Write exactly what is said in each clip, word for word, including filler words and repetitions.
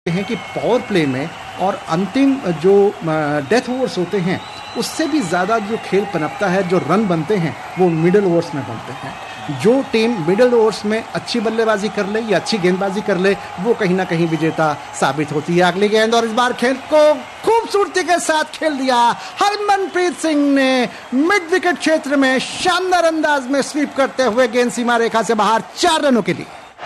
हैं कि power play में और अंतिम जो डेथ ओवर्स होते हैं उससे भी ज़्यादा जो खेल पनपता है, जो रन बनते हैं वो मिडिल ओवर्स में बनते हैं। जो टीम मिडिल ओवर्स में अच्छी बल्लेबाजी कर ले या अच्छी गेंदबाजी कर ले वो कहीं ना कहीं विजेता साबित होती है। अगली गेंद और इस बार खेल को खूबसूरती के साथ खेल दिया हरमनप्रीत सिंह ने मिड विकेट क्षेत्र में शानदार अंदाज में स्वीप करते हुए गेंद सीमा रेखा से बाहर चार रनों के लिए।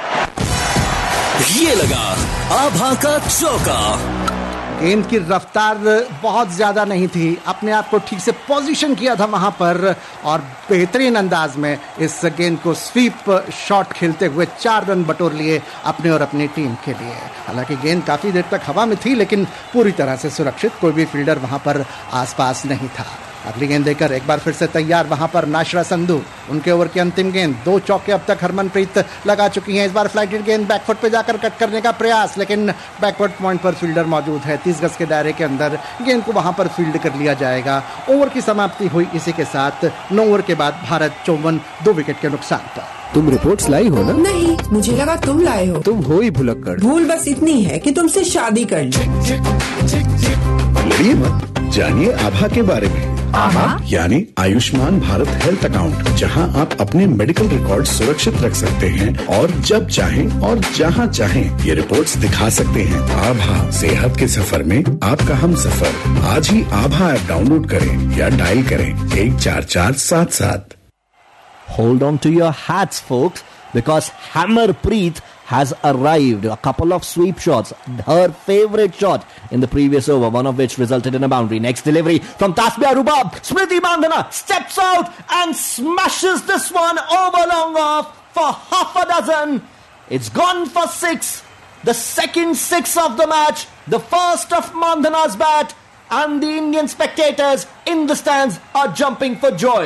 ये लगा आभा का चौका। गेंद की रफ्तार बहुत ज़्यादा नहीं थी, अपने आप को ठीक से पोजीशन किया था वहां पर और बेहतरीन अंदाज में इस गेंद को स्वीप शॉट खेलते हुए चार रन बटोर लिए अपने और अपनी टीम के लिए। हालांकि गेंद काफ़ी देर तक हवा में थी लेकिन पूरी तरह से सुरक्षित, कोई भी फील्डर वहां पर आसपास नहीं था। अगली गेंद देकर एक बार फिर से तैयार वहां पर नाशरा संधू, उनके ओवर की अंतिम गेंद। दो चौके अब तक हरमनप्रीत लगा चुकी हैं। इस बार फ्लाइटेड गेंद बैकफुट पे जाकर कट करने का प्रयास, लेकिन बैकवर्ड पॉइंट पर फील्डर मौजूद है। तीस गज के दायरे के अंदर गेंद को वहां पर फील्ड कर लिया जाएगा। ओवर की समाप्ति हुई इसी के साथ। नौ ओवर के बाद भारत चौवन दो विकेट के नुकसान पर। तुम रिपोर्ट्स लाई हो ना? नहीं, मुझे लगा तुम लाए हो। तुम हो ही भुलक्कड़। भूल बस इतनी है कि तुमसे शादी कर ली। लड़िए मत, जानिए आभा के बारे में। आभा यानी आयुष्मान भारत हेल्थ अकाउंट, जहां आप अपने मेडिकल रिकॉर्ड सुरक्षित रख सकते हैं और जब चाहें और जहां चाहें ये रिपोर्ट्स दिखा सकते हैं। आभा, सेहत के सफर में आपका हम सफर। आज ही आभा ऐप डाउनलोड करें या डायल करें एक चार चार सात सात। Hold on to your hats, folks, because Harmanpreet has arrived. A couple of sweep shots, her favorite shot in the previous over, one of which resulted in a boundary. Next delivery from Tasmia Rubab. Smriti Mandhana steps out and smashes this one over long off for half a dozen. It's gone for six. The second six of the match, the first of Mandhana's bat, and the Indian spectators in the stands are jumping for joy.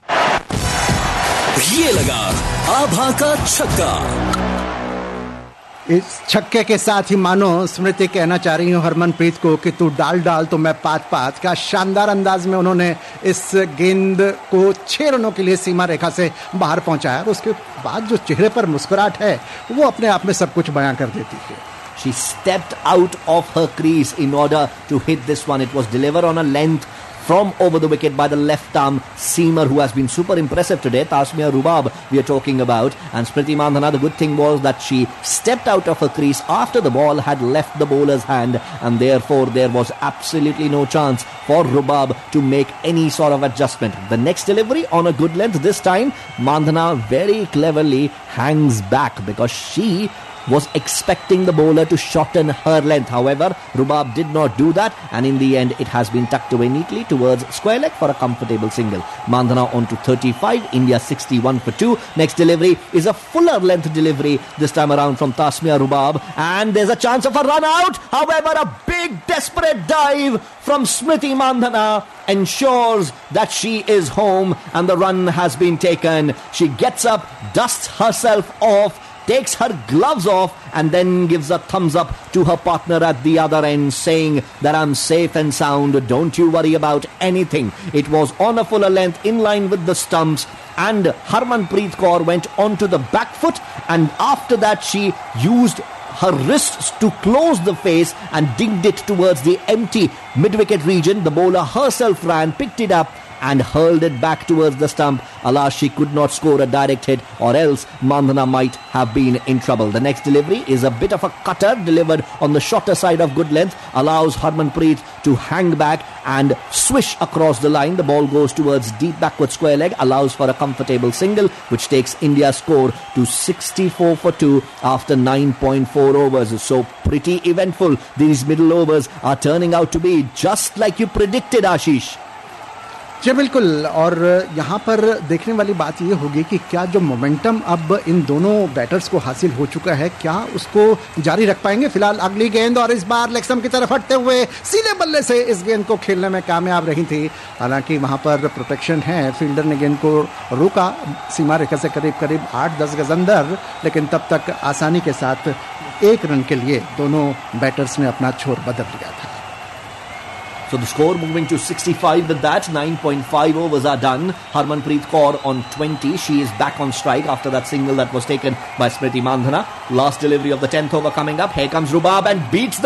ये लगा आभा का छक्का। इस छक्के के साथ ही मानो स्मृति कहना चाह रही हूँ हरमनप्रीत को कि तू डाल डाल तो मैं पात पात। का शानदार अंदाज में उन्होंने इस गेंद को छह रनों के लिए सीमा रेखा से बाहर पहुंचाया और उसके बाद जो चेहरे पर मुस्कुराहट है वो अपने आप में सब कुछ बयां कर देती है। She stepped out of her crease in order to hit this one. It was delivered on a length from over the wicket by the left arm seamer who has been super impressive today, Tasmia Rubab we are talking about. And Smriti Mandhana, the good thing was that she stepped out of her crease after the ball had left the bowler's hand, and therefore there was absolutely no chance for Rubab to make any sort of adjustment. The next delivery on a good length, this time Mandhana very cleverly hangs back because she was expecting the bowler to shorten her length. However, Rubab did not do that, and in the end it has been tucked away neatly towards square leg for a comfortable single. Mandhana on to thirty-five, India sixty-one for two. Next delivery is a fuller length delivery, this time around from Tasmia Rubab, and there's a chance of a run out. However, a big desperate dive from Smriti Mandhana ensures that she is home and the run has been taken. She gets up, dusts herself off, takes her gloves off and then gives a thumbs up to her partner at the other end, saying that I'm safe and sound, don't you worry about anything. It was on a fuller length in line with the stumps, and Harmanpreet Kaur went onto the back foot, and after that she used her wrists to close the face and dinged it towards the empty mid-wicket region. The bowler herself ran, picked it up and hurled it back towards the stump. Alas, she could not score a direct hit, or else Mandhana might have been in trouble. The next delivery is a bit of a cutter delivered on the shorter side of good length, allows Harmanpreet to hang back and swish across the line. The ball goes towards deep backward square leg, allows for a comfortable single, which takes India's score to sixty-four for two after nine point four overs. So pretty eventful. These middle overs are turning out to be just like you predicted, Ashish. जी बिल्कुल, और यहाँ पर देखने वाली बात ये होगी कि क्या जो मोमेंटम अब इन दोनों बैटर्स को हासिल हो चुका है, क्या उसको जारी रख पाएंगे। फिलहाल अगली गेंद और इस बार लेग स्टंप की तरफ हटते हुए सीधे बल्ले से इस गेंद को खेलने में कामयाब रही थी। हालांकि वहाँ पर प्रोटेक्शन है, फील्डर ने गेंद को रोका सीमा रेखा से करीब करीब आठ दस गज अंदर, लेकिन तब तक आसानी के साथ एक रन के लिए दोनों बैटर्स ने अपना छोर बदल लिया था। So the score moving to sixty-five with that. nine point five overs are done. Harmanpreet Kaur on twenty. She is back on strike after that single that was taken by Smriti Mandhana. Last delivery of the tenth over coming up. Here comes Rubab and beats the